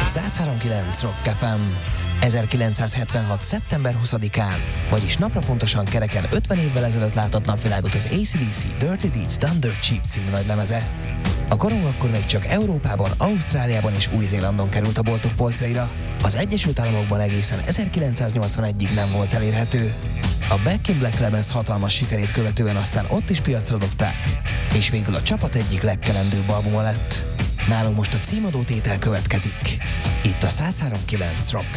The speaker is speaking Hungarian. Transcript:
103.9 Rock FM. 1976. szeptember 20-án, vagyis napra pontosan kereken 50 évvel ezelőtt látott napvilágot az AC/DC Dirty Deeds Done Dirt Cheap című nagylemeze. A korong akkor még csak Európában, Ausztráliában és Új-Zélandon került a boltok polcaira, az Egyesült Államokban egészen 1981-ig nem volt elérhető. A Back in Black lemez hatalmas sikerét követően aztán ott is piacra dobták, és végül a csapat egyik legkelendőbb albuma lett. Nálunk most a címadó tétel következik. Itt a 103.9 Rock